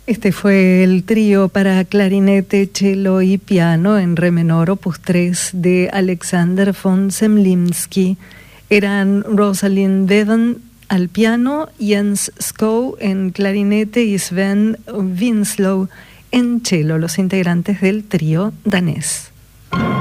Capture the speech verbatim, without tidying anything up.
Este fue el trío para clarinete, cello y piano en re menor opus tres de Alexander von Zemlinsky. Eran Rosalind Devon al piano, Jens Skow en clarinete y Sven Winslow en cello, los integrantes del trío danés.